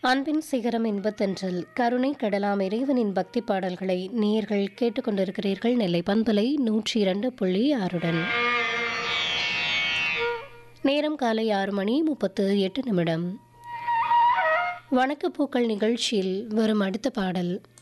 அன்பின் சிகரம் இன்பத்தென்றல் கருணை கடலாம் இறைவனின் பக்தி பாடல்களை நேயர்கள் கேட்டுக்கொண்டிருக்கிறீர்கள். நெல்லை பண்பலை 102.6 நேரம் காலை 6:38. வணக்கப்பூக்கள் நிகழ்ச்சியில் வரும் அடுத்த பாடல்